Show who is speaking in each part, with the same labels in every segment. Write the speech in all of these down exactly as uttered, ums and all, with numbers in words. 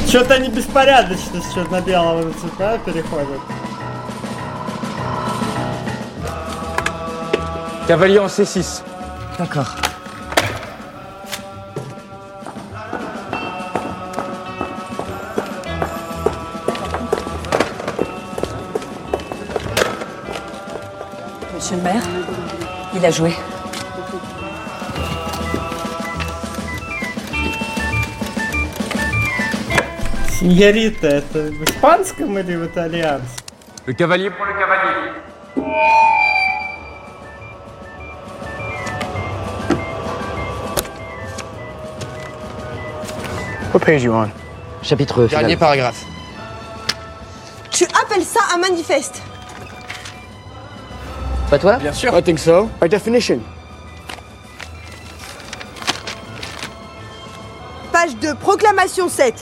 Speaker 1: Что-то они беспорядочно с черно-белого на цвета переходят.
Speaker 2: Cavalier en C six.
Speaker 3: D'accord. Monsieur le maire, il a joué.
Speaker 1: Синьорита, это в испанском или в итальянском?
Speaker 2: Le cavalier pour le cavalier.
Speaker 4: What page are you on?
Speaker 3: Chapitre final.
Speaker 4: Dernier paragraphe.
Speaker 5: Tu appelles ça un manifeste?
Speaker 3: Pas toi?
Speaker 4: Bien sûr. I think so. By definition.
Speaker 5: Page deux, proclamation sept.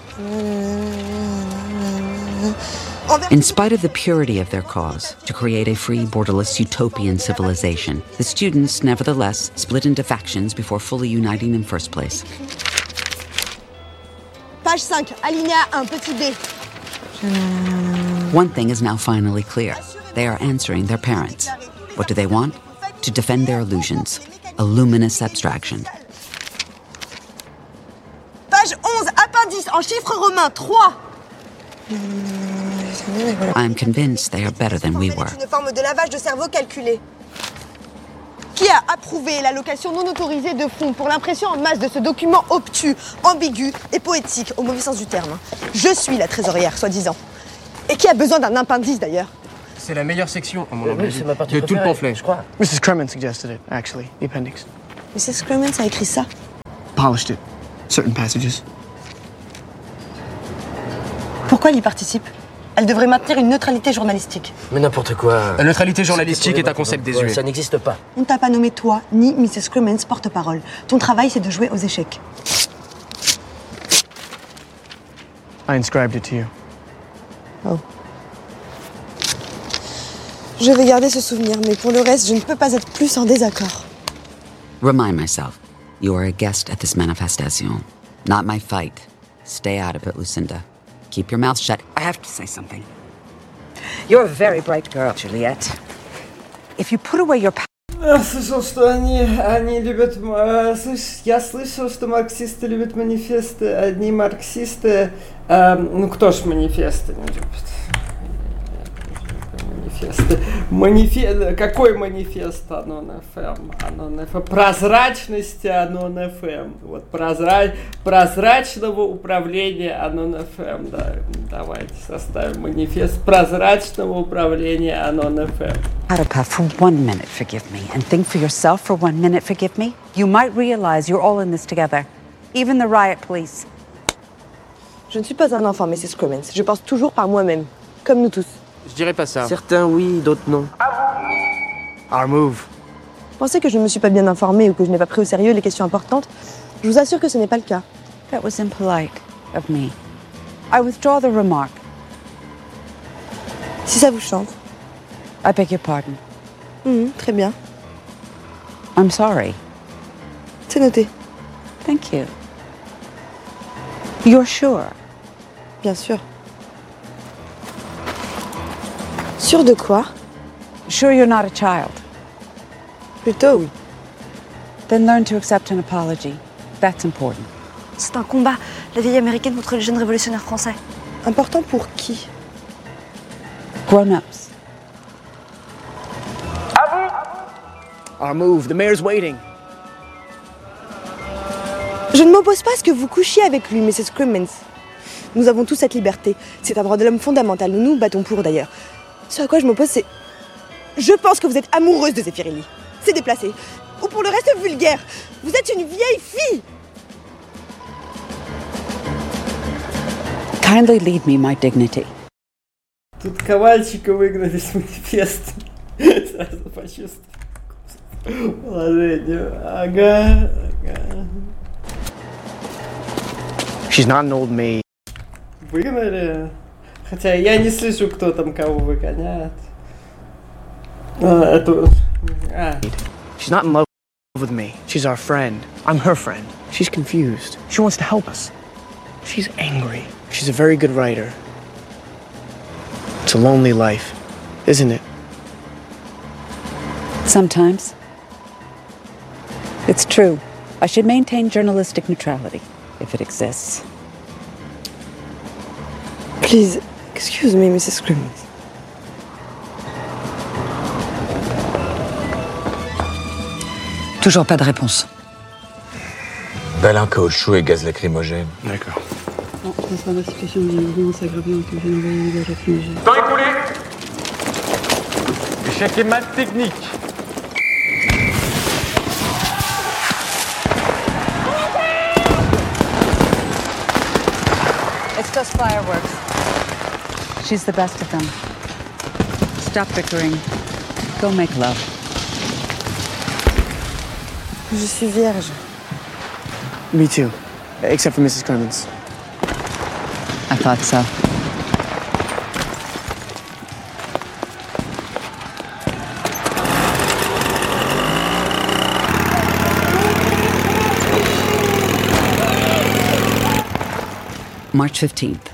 Speaker 6: In spite of the purity of their cause, to create a free, borderless, utopian civilization, the students nevertheless split into factions before fully uniting in first place.
Speaker 5: Page cinq, alinéa un, petit b.
Speaker 6: One thing is now finally clear. They are answering their parents. What do they want? To defend their illusions. A luminous abstraction.
Speaker 5: Page onze, appendice en chiffres romains trois.
Speaker 6: I am convinced they are better than we were.
Speaker 5: Une forme de lavage de cerveau calculé. Qui a approuvé l'allocation non autorisée de fonds pour l'impression en masse de ce document obtus, ambigu et poétique, au mauvais sens du terme? Je suis la trésorière, soi-disant. Et qui a besoin d'un appendice, d'ailleurs?
Speaker 4: C'est la meilleure section, à mon
Speaker 3: Oui,
Speaker 4: avis,
Speaker 3: c'est ma partie
Speaker 4: de tout le
Speaker 3: préférée,
Speaker 4: pamphlet.
Speaker 3: je crois.
Speaker 4: Missus Kremen suggested it, actually, the appendix.
Speaker 5: Missus Clemens a écrit ça.
Speaker 4: Polished it. Certain passages.
Speaker 5: Pourquoi elle y participe? Elle devrait maintenir une neutralité journalistique.
Speaker 3: Mais n'importe quoi.
Speaker 4: La neutralité journalistique est un concept désuet.
Speaker 3: Ça n'existe pas.
Speaker 5: On ne t'a pas nommé toi, ni Missus Clemens porte-parole. Ton travail, c'est de jouer aux échecs.
Speaker 4: I inscribed it to you.
Speaker 5: Oh. Je vais garder ce souvenir, mais pour le reste, je ne peux pas être plus en désaccord.
Speaker 6: Remind myself, you are a guest at this manifestation. Not my fight. Stay out of it, Lucinda. Keep your mouth shut. I have to say something.
Speaker 7: You're a very bright girl, Juliet. If you put away your pa-
Speaker 1: Я слышал, что они, они любят... Э, слыш, я слышал, что марксисты любят манифесты. Одни марксисты... Э, ну, кто ж манифесты не любит? Манифесты. Манифе... Какой манифест Анон эф эм? Анон эф эм. Прозрачности Анон эф эм. Вот прозра... прозрачного управления Анон эф эм. Да. Давайте составим манифест прозрачного управления Анон эф эм.
Speaker 7: Harapa, for one minute, forgive me, and think for yourself for one minute, forgive me. You might realize you're all in this together. Even the riot police.
Speaker 5: Je ne suis pas un enfant, Missus Clemens. Je pense toujours par moi-même, comme nous tous.
Speaker 4: Je dirais pas ça.
Speaker 3: Certains oui, d'autres non.
Speaker 4: Our move.
Speaker 5: Vous pensez que je ne me suis pas bien informée ou que je n'ai pas pris au sérieux les questions importantes? Je vous assure que ce n'est pas le cas.
Speaker 7: That was impolite of me. I withdraw the remark.
Speaker 5: Si ça vous chante.
Speaker 7: I beg your pardon.
Speaker 5: Mmh, très bien.
Speaker 7: I'm sorry.
Speaker 5: C'est noté.
Speaker 7: Thank you. You're sure?
Speaker 5: Bien sûr. Sûr de quoi?
Speaker 7: Sure you're not a child?
Speaker 5: Plutôt oui.
Speaker 7: Then learn to accept an apology. That's important.
Speaker 8: C'est un combat, la vieille américaine contre les jeunes révolutionnaires français.
Speaker 5: Important pour qui?
Speaker 7: Grown-ups.
Speaker 4: Our move. The mayor's waiting.
Speaker 5: Je ne m'oppose pas à ce que vous couchiez avec lui, Missus Clemens. Nous avons tous cette liberté. C'est un droit de l'homme fondamental. Nous nous battons pour, d'ailleurs. Ce à quoi je m'oppose, c'est... Je pense que vous êtes amoureuse de Zeffirelli. C'est déplacé. Ou pour le reste, vulgaire. Vous êtes une vieille fille.
Speaker 7: Kindly leave me my dignity.
Speaker 1: Тут Ковальчика выгнали с манифеста. Сразу почувствовал положение. Ага, ага.
Speaker 4: She's not an old maid.
Speaker 1: Выгнали? Хотя я не слышу, кто там кого выгоняет. А, это... А.
Speaker 4: She's not in love with me. She's our friend. I'm her friend. She's confused. She wants to help us. She's angry. She's a very good writer. It's a lonely life, isn't it?
Speaker 7: Sometimes. It's true. I should maintain journalistic neutrality, if it exists.
Speaker 5: Please, excuse me, Missus Crimmins.
Speaker 6: Toujours pas de réponse.
Speaker 3: Balle en caoutchouc et gaz lacrymogène.
Speaker 4: D'accord.
Speaker 9: Non, transforme la situation d'une violence aggravée en que j'ai envoyé un gaz lacrymogène.
Speaker 2: Temps écoulé. Échec et mat technique.
Speaker 7: It's just fireworks. She's the best of them. Stop bickering. Go make love.
Speaker 5: Je suis vierge.
Speaker 4: Me too. Except for Missus Crimmins.
Speaker 7: I thought so.
Speaker 6: March fifteenth.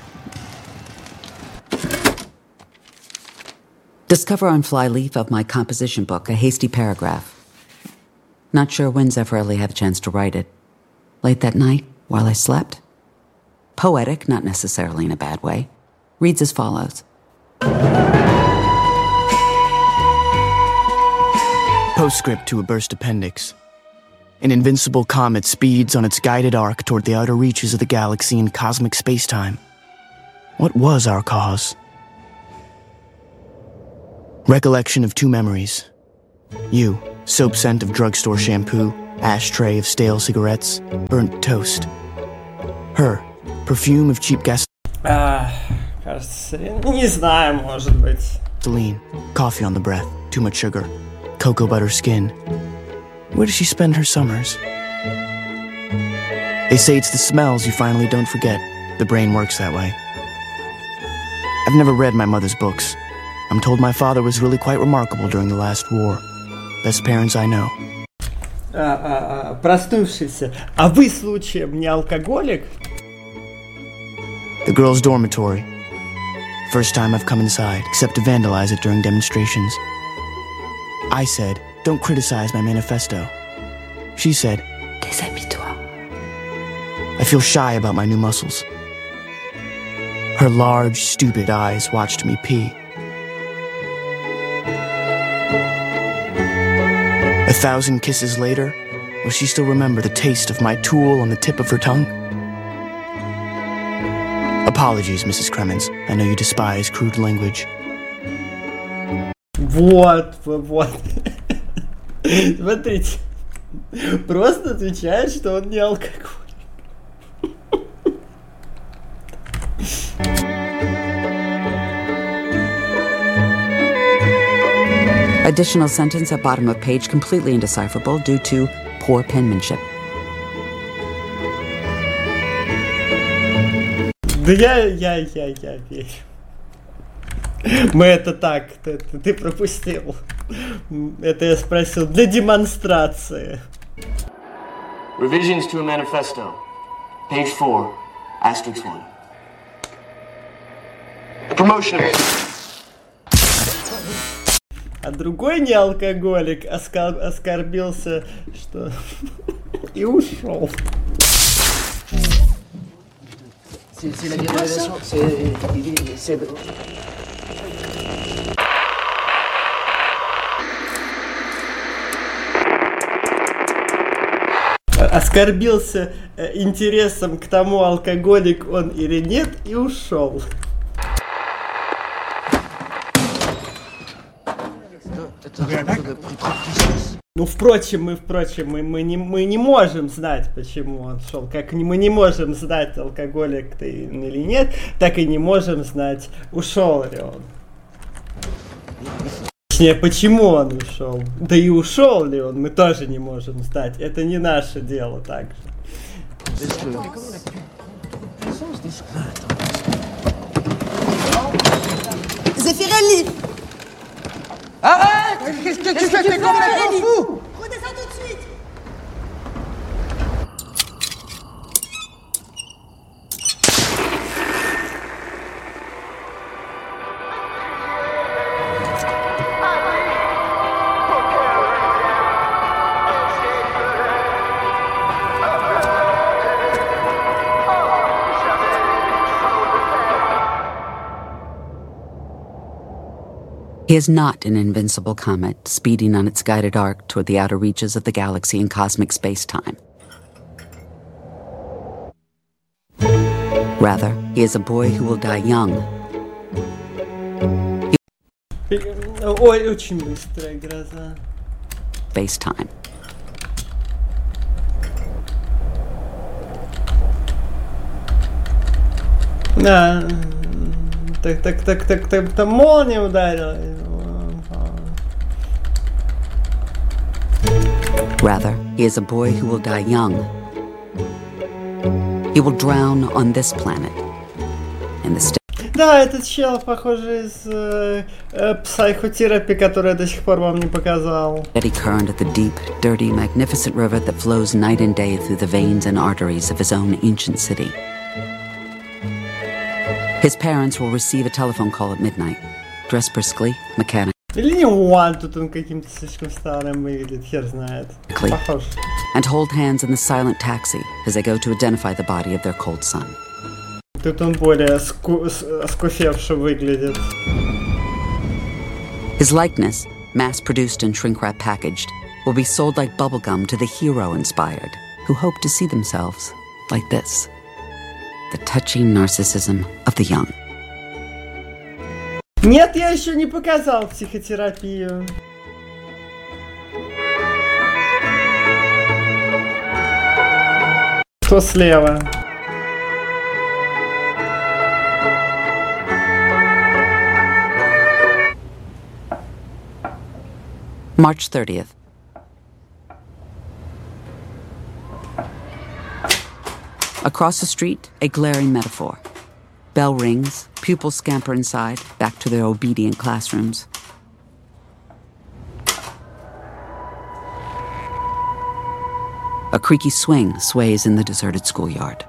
Speaker 6: Discover on flyleaf of my composition book a hasty paragraph. Not sure when Zeffirelli had a chance to write it. Late that night, while I slept. Poetic, not necessarily in a bad way. Reads as follows.
Speaker 4: Postscript to a burst appendix. An invincible comet speeds on its guided arc toward the outer reaches of the galaxy in cosmic spacetime. What was our cause? Recollection of two memories. You, soap scent of drugstore shampoo, ashtray of stale cigarettes, burnt toast. Her, perfume of cheap gas...
Speaker 1: А, кажется, не знаю, может быть.
Speaker 4: Gasoline, coffee on the breath, too much sugar, cocoa butter skin. Where does she spend her summers? They say it's the smells you finally don't forget. The brain works that way. I've never read my mother's books. I'm told my father was really quite remarkable during the last war. Best parents I know.
Speaker 1: А, а, а, проснувшийся. А вы, случаем, не алкоголик?
Speaker 4: The girls' dormitory. First time I've come inside, except to vandalize it during demonstrations. I said, don't criticize my manifesto. She said,
Speaker 8: Déshabille-toi.
Speaker 4: I feel shy about my new muscles. Her large, stupid eyes watched me pee. A thousand kisses later, will she still remember the taste of my tool on the tip of her tongue? Apologies, Missus Crimmins. I know you despise crude language.
Speaker 1: Вот, вот. Смотрите. Просто отвечает, что он не алкоголик.
Speaker 6: Additional sentence at bottom of page completely indecipherable due to poor penmanship.
Speaker 1: Да я, я, я, я верю. Мы это так, ты, ты пропустил. Это я спросил для демонстрации.
Speaker 10: Revisions to a manifesto. Page four, asterisk one. Promotion.
Speaker 1: А другой не алкоголик оскор... оскорбился, что... и ушел.
Speaker 3: C'est la viralisation, c'est...
Speaker 1: Оскорбился интересом к тому, алкоголик он или нет, и ушел. Ну, впрочем, мы, впрочем, мы, мы, не, мы не можем знать, почему он шел. Как мы не можем знать, алкоголик ты или нет, так и не можем знать, ушел ли он. Точнее, почему он ушел. Да и ушел ли он, мы тоже не можем знать. Это не наше дело также.
Speaker 5: Zeffirelli!
Speaker 3: Arrête! Qu'est-ce que tu fais? T'es complètement fou!
Speaker 5: Redescends tout de suite!
Speaker 6: He is not an invincible comet speeding on its guided arc toward the outer reaches of the galaxy in cosmic space-time. Rather, he is a boy who will die young.
Speaker 1: Ой, очень быстрая гроза.
Speaker 6: Space-time.
Speaker 1: Да. Так, так, так, так, так, там молния ударила.
Speaker 6: Rather, he is a boy who will die young. He will drown on this planet. In the
Speaker 1: Да, этот чел, похоже, из э, э, психотерапии, который я до сих пор вам не показал.
Speaker 6: Steady current of the deep, dirty, magnificent river that flows night and day through the veins and arteries of his own ancient city. His parents will receive a telephone call at midnight. Dress briskly, mechanic.
Speaker 1: Или не он, тут он каким-то слишком старым выглядит, хер знает. Похож.
Speaker 6: And hold hands in the silent taxi as they go to identify the body of their cold son.
Speaker 1: Тут он более ску- скуфевше выглядит.
Speaker 6: His likeness, mass-produced and shrink-wrap packaged, will be sold like bubblegum to the hero-inspired, who hope to see themselves like this. The touching narcissism of the young.
Speaker 1: Нет, я еще не показал психотерапию. Кто слева?
Speaker 6: March thirtieth. Across the street, a glaring metaphor. Bell rings, pupils scamper inside, back to their obedient classrooms. A creaky swing sways in the deserted schoolyard.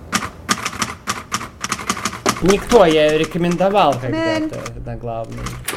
Speaker 1: Никто, я ее рекомендовал когда-то на главный.